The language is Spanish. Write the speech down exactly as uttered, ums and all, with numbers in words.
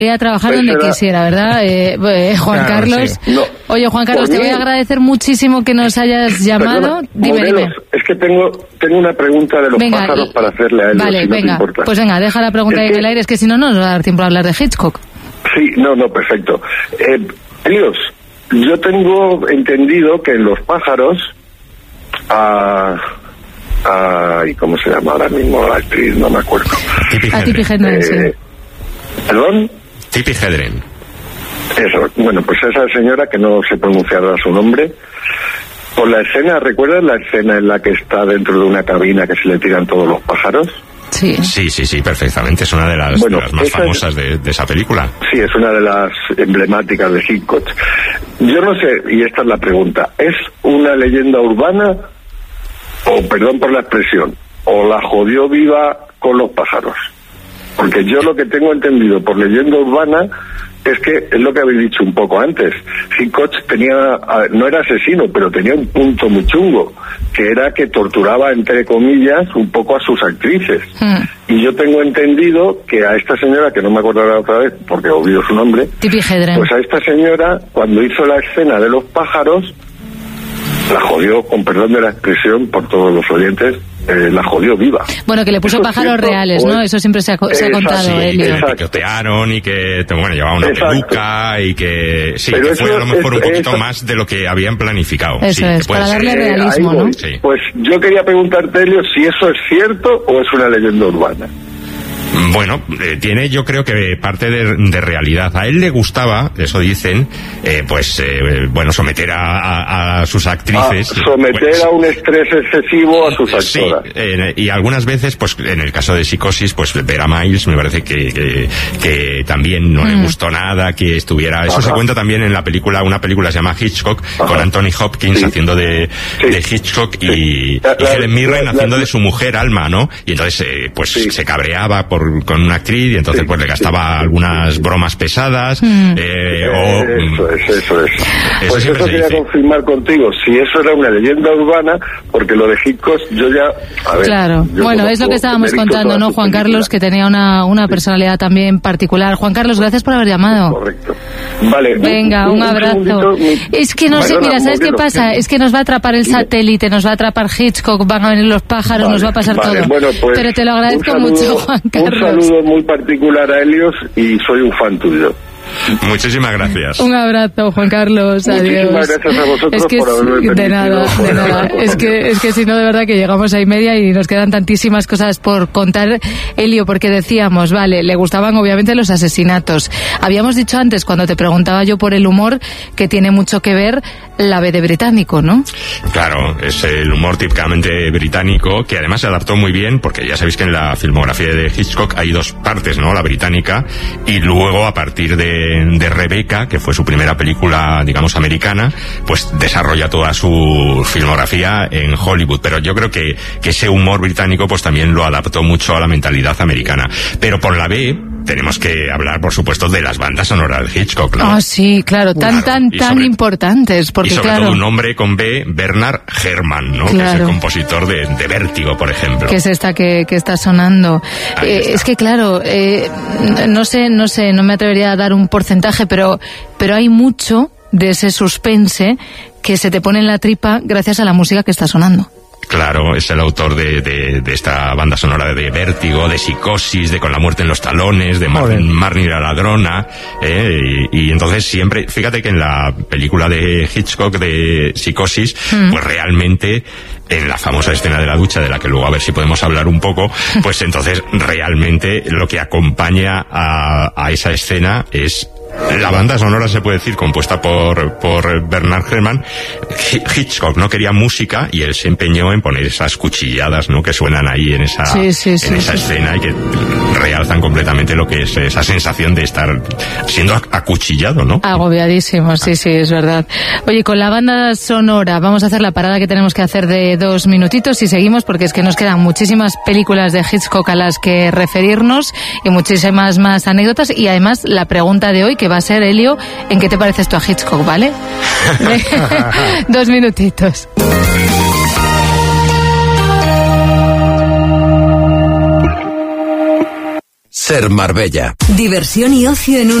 a trabajar donde era... quisiera, ¿verdad? Eh, eh, Juan claro, Carlos. Sí. No, Oye, Juan Carlos, te voy a agradecer muchísimo que nos hayas llamado. Perdona, Dime, Morelos, dime. es que tengo tengo una pregunta de los venga, pájaros para hacerle a él. Vale, si venga. No te importa. Pues venga, deja la pregunta Es ahí que... en el aire, es que si no, no nos va a dar tiempo a hablar de Hitchcock. Sí, no, no, perfecto. Eh, Elios, yo tengo entendido que en los pájaros, a, a, ¿y cómo se llama ahora mismo la actriz? No me acuerdo. A Tippi Hedren, Eh, sí. ¿Perdón? Tippi Hedren. Eso, bueno, pues esa señora que no se pronunciará su nombre, por la escena, ¿recuerdas la escena en la que está dentro de una cabina que se le tiran todos los pájaros? Sí. Sí, sí, sí, perfectamente. Es una de las, Bueno, de las más esa famosas es... de, de esa película. Sí, es una de las emblemáticas de Hitchcock. Yo no sé, y esta es la pregunta, ¿es una leyenda urbana o, perdón por la expresión, o la jodió viva con los pájaros? Porque yo lo que tengo entendido por leyenda urbana es que es lo que habéis dicho un poco antes. Hitchcock tenía, no era asesino, pero tenía un punto muy chungo, que era que torturaba, entre comillas, un poco a sus actrices. Mm. Y yo tengo entendido que a esta señora, que no me acordaré otra vez porque he olvidado su nombre, Tippi Hedren, pues a esta señora, cuando hizo la escena de los pájaros, la jodió, con perdón de la expresión por todos los oyentes, eh, la jodió viva. Bueno, que le puso pájaros cierto, reales, ¿no? Eso siempre se ha, se ha contado, sí, Elio. Que picotearon y que, bueno, llevaba una exacto. peluca y que... Sí, pero que fue a lo mejor es, un poquito eso, más de lo que habían planificado. Eso sí, es, para darle ser. realismo, eh, ¿no? Sí. Pues yo quería preguntarte, Elio, si eso es cierto o es una leyenda urbana. Bueno, eh, tiene yo creo que parte de, de realidad. A él le gustaba, eso dicen, eh, pues, eh, bueno, someter a, a, a sus actrices. Ah, someter pues, a un estrés excesivo a sus sí, actoras. Eh, y algunas veces, pues, en el caso de Psicosis, pues, Vera Miles me parece que, que, que también no mm. le gustó nada, que estuviera... Eso Ajá. se cuenta también en la película, una película se llama Hitchcock, Ajá. con Anthony Hopkins sí. haciendo de, sí. de Hitchcock sí. y, la, y Helen Mirren la, haciendo la, de su mujer Alma, ¿no? Y entonces, eh, pues, sí. se cabreaba por con una actriz y entonces sí, pues le gastaba sí, algunas sí, bromas pesadas mm. eh, o eso es, eso es eso pues eso quería dice. confirmar contigo si eso era una leyenda urbana, porque lo de Hitchcock yo ya a ver, claro, bueno, es lo que estábamos contando, ¿no, Juan Carlos? Que tenía una, una personalidad también particular. Juan Carlos, gracias por haber llamado. Correcto, vale, venga, un, un, un abrazo. Mi... es que no Perdona, sé, mira, ¿sabes qué pasa? Es que nos va a atrapar el satélite, nos va a atrapar Hitchcock, van a venir los pájaros, vale, nos va a pasar vale, todo bueno, pues, pero te lo agradezco saludo, mucho, Juan Carlos. Un saludo muy particular a Helios y soy un fan tuyo. Muchísimas gracias. Un abrazo, Juan Carlos. Adiós. Muchísimas gracias a vosotros es que por haberme permitido. De nada, de nada. Es que, es que si no, de verdad que llegamos a y media y nos quedan tantísimas cosas por contar, Elio, porque decíamos, vale, le gustaban obviamente los asesinatos. Habíamos dicho antes, cuando te preguntaba yo por el humor, que tiene mucho que ver la B de británico, ¿no? Claro, es el humor típicamente británico, que además se adaptó muy bien, porque ya sabéis que en la filmografía de Hitchcock hay dos partes, ¿no? La británica, y luego a partir de de Rebecca, que fue su primera película, digamos, americana, pues desarrolla toda su filmografía en Hollywood. Pero yo creo que, que ese humor británico pues también lo adaptó mucho a la mentalidad americana. Pero por la B tenemos que hablar, por supuesto, de las bandas sonoras de Hitchcock, ¿no? Ah, sí, claro, tan, claro. tan, y tan sobre, importantes. Porque, y sobre claro, todo un hombre con B, Bernard Herrmann, ¿no? Claro. Que es el compositor de, de Vértigo, por ejemplo. Que es esta que, que está sonando. Eh, está. Es que, claro, eh, no sé, no sé, no me atrevería a dar un porcentaje, pero, pero hay mucho de ese suspense que se te pone en la tripa gracias a la música que está sonando. Claro, es el autor de, de, de esta banda sonora de Vértigo, de Psicosis, de Con la muerte en los talones, de Mar Marnie la ladrona, eh, y, y entonces siempre, fíjate que en la película de Hitchcock de Psicosis, mm. pues realmente en la famosa escena de la ducha, de la que luego a ver si podemos hablar un poco, pues entonces realmente lo que acompaña a, a esa escena es la banda sonora, se puede decir, compuesta por, por Bernard Herrmann. Hitchcock no quería música y él se empeñó en poner esas cuchilladas, ¿no?, que suenan ahí en esa, sí, sí, sí, en esa sí. escena y que realzan completamente lo que es esa sensación de estar siendo acuchillado, ¿no? Agobiadísimo, sí, sí, es verdad. Oye, con la banda sonora vamos a hacer la parada que tenemos que hacer de dos minutitos y seguimos, porque es que nos quedan muchísimas películas de Hitchcock a las que referirnos y muchísimas más anécdotas, y además la pregunta de hoy, que va a ser, Elio, ¿en qué te pareces tú a Hitchcock, vale? Dos minutitos. Ser Marbella. Diversión y ocio en un